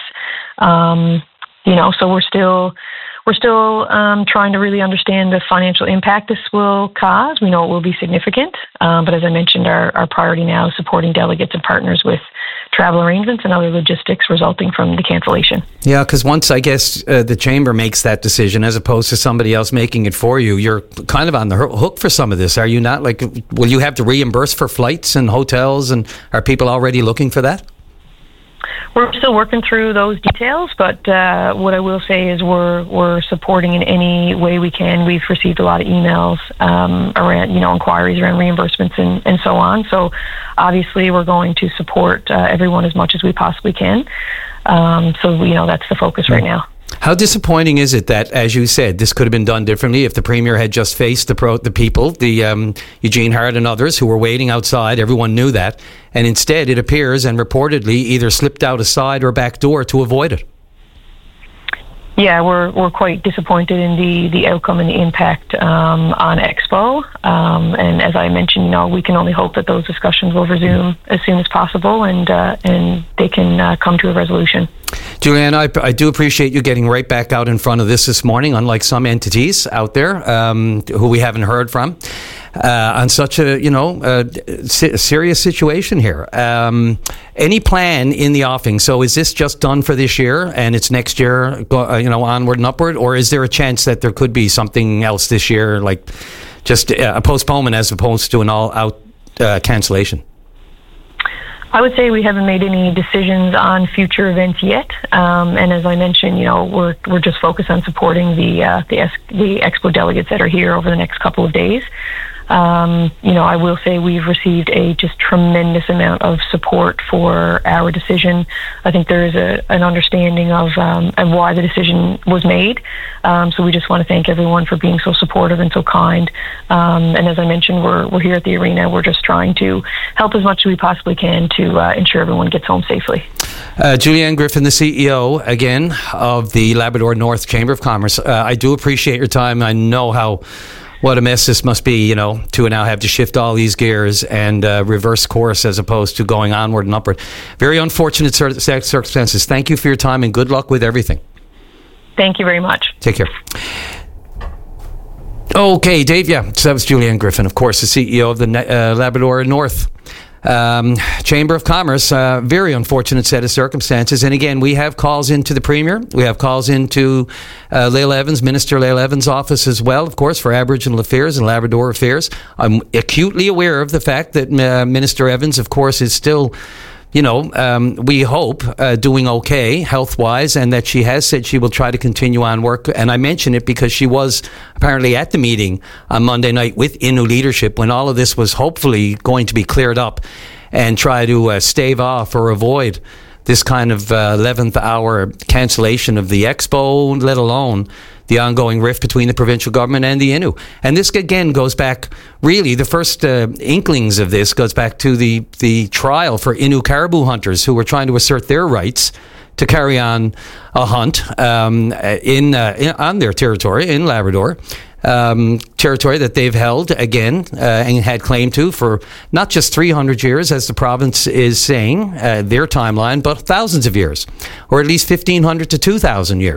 So we're still trying to really understand the financial impact this will cause. We know it will be significant, but as I mentioned, our priority now is supporting delegates and partners with travel arrangements and other logistics resulting from the cancellation. Yeah, because once, I guess, the Chamber makes that decision as opposed to somebody else making it for you, you're kind of on the hook for some of this, are you not? Like, will you have to reimburse for flights and hotels, and are people already looking for that? We're still working through those details, but what I will say is we're supporting in any way we can. We've received a lot of emails around, inquiries around reimbursements and so on. So obviously we're going to support everyone as much as we possibly can. So that's the focus right now. How disappointing is it that, as you said, this could have been done differently if the Premier had just faced the people, Eugene Hart and others who were waiting outside? Everyone knew that. And instead, it appears and reportedly either slipped out a side or back door to avoid it. Yeah, we're quite disappointed in the outcome and the impact on Expo. And as I mentioned, we can only hope that those discussions will resume as soon as possible and they can come to a resolution. Julianne, I do appreciate you getting right back out in front of this morning, unlike some entities out there who we haven't heard from on such a serious situation here. Any plan in the offing? So is this just done for this year and it's next year, onward and upward, or is there a chance that there could be something else this year, like just a postponement as opposed to an all-out cancellation? I would say we haven't made any decisions on future events yet, and as I mentioned, we're just focused on supporting the Expo delegates that are here over the next couple of days. I will say we've received a just tremendous amount of support for our decision. I think there is an understanding of why the decision was made. So we just want to thank everyone for being so supportive and so kind. And as I mentioned, we're here at the arena. We're just trying to help as much as we possibly can to ensure everyone gets home safely. Julianne Griffin, the CEO, again, of the Labrador North Chamber of Commerce. I do appreciate your time. I know what a mess this must be, to now have to shift all these gears and reverse course as opposed to going onward and upward. Very unfortunate circumstances. Thank you for your time and good luck with everything. Thank you very much. Take care. Okay, Dave, so that was Julianne Griffin, of course, the CEO of the Labrador North Chamber of Commerce, very unfortunate set of circumstances. And again, we have calls into the Premier. We have calls into Minister Lael Evans' office as well, of course, for Aboriginal Affairs and Labrador Affairs. I'm acutely aware of the fact that Minister Evans, of course, is still, we hope, doing okay health-wise, and that she has said she will try to continue on work. And I mention it because she was apparently at the meeting on Monday night with Innu leadership when all of this was hopefully going to be cleared up and try to stave off or avoid this kind of 11th hour cancellation of the expo, let alone the ongoing rift between the provincial government and the Innu. And this, again, goes back, really, the first inklings of this goes back to the trial for Innu caribou hunters who were trying to assert their rights to carry on a hunt on their territory in Labrador. Territory that they've held again and had claim to for not just 300 years, as the province is saying, their timeline, but thousands of years, or at least 1,500 to 2,000 years.